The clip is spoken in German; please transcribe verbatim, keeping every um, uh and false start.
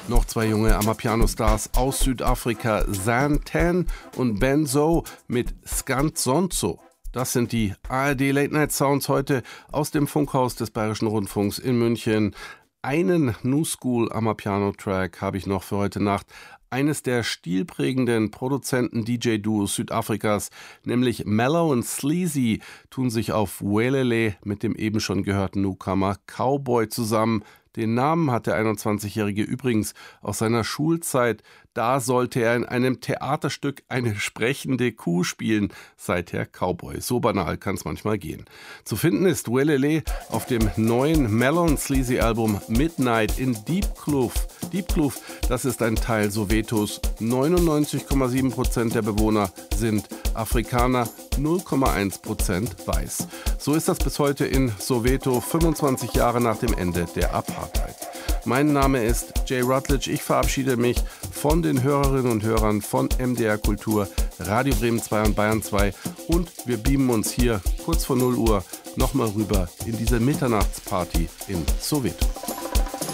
Noch zwei junge Amapiano-Stars aus Südafrika, Zan Tan und Ben Zo mit Skantsonso. Das sind die A R D Late Night Sounds heute aus dem Funkhaus des Bayerischen Rundfunks in München. Einen New School Amapiano-Track habe ich noch für heute Nacht. Eines der stilprägenden Produzenten-D J-Duos Südafrikas, nämlich Mellow und Sleazy, tun sich auf Welele mit dem eben schon gehörten Newcomer Cowboy zusammen. Den Namen hat der einundzwanzigjährige übrigens aus seiner Schulzeit. Da sollte er in einem Theaterstück eine sprechende Kuh spielen. Seither Cowboy. So banal kann es manchmal gehen. Zu finden ist Welele auf dem neuen Mellow und Sleazy Album Midnight in Deep Kloof. Deep Kloof, das ist ein Teil Sowetos. neunundneunzig Komma sieben Prozent der Bewohner sind Afrikaner, null Komma eins Prozent weiß. So ist das bis heute in Soweto, fünfundzwanzig Jahre nach dem Ende der Apartheid. Mein Name ist Jay Rutledge. Ich verabschiede mich von den Hörerinnen und Hörern von M D R Kultur, Radio Bremen zwei und Bayern zwei. Und wir beamen uns hier kurz vor null Uhr nochmal rüber in diese Mitternachtsparty in Soweto.